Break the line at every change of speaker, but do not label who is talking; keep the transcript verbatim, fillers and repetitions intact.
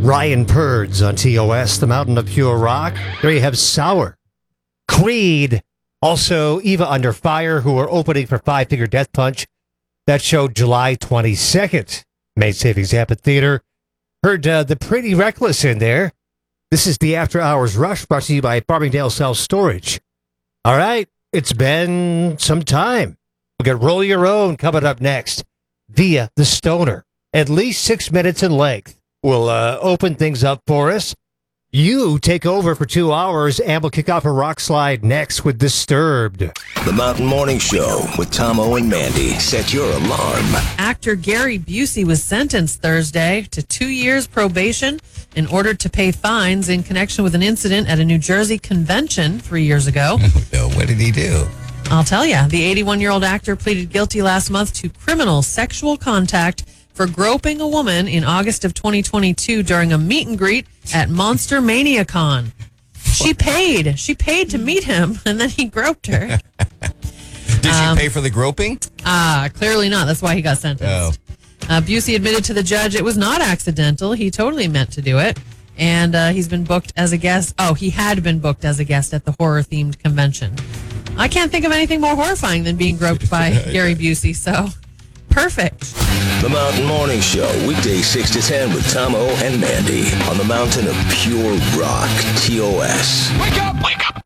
Ryan Purds on T O S, the Mountain of Pure Rock. There you have Sour. Creed. Also, Eva Under Fire, who are opening for Five Finger Death Punch. That show July twenty-second. Main Savings Amphitheater. Heard uh, the Pretty Reckless in there. This is the After Hours Rush, brought to you by Farmingdale Self Storage. All right, it's been some time. We'll get Roll Your Own coming up next via The Stoner. At least six minutes in length. We'll uh, open things up for us. You take over for two hours, and we'll kick off a rock slide next with Disturbed.
The Mountain Morning Show with Tomo and Mandy. Set your alarm.
Actor Gary Busey was sentenced Thursday to two years probation in order to pay fines in connection with an incident at a New Jersey convention three years ago.
No, what did he do?
I'll tell you. The eighty-one-year-old actor pleaded guilty last month to criminal sexual contact for groping a woman in August of twenty twenty-two during a meet and greet at Monster Mania Con. She paid. She paid to meet him, and then he groped her.
Did
Um,
she pay for the groping?
Ah, clearly not. That's why he got sentenced.
Oh.
Uh, Busey admitted to the judge it was not accidental. He totally meant to do it. And uh, he's been booked as a guest. Oh, he had been booked as a guest at the horror-themed convention. I can't think of anything more horrifying than being groped by Gary Busey, so perfect.
The Mountain Morning Show, weekdays six to ten with Tomo and Mandy on the Mountain of Pure Rock, T O S.
Wake up! Wake up!